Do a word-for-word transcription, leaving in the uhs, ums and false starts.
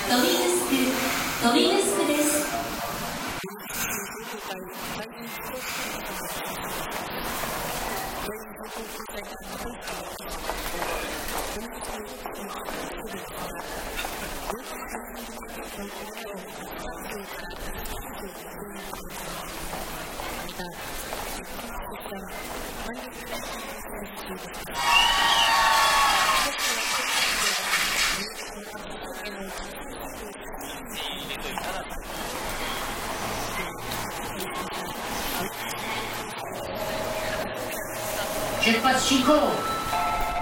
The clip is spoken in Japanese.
ドミヌスク、ドミヌスクです。出発進行。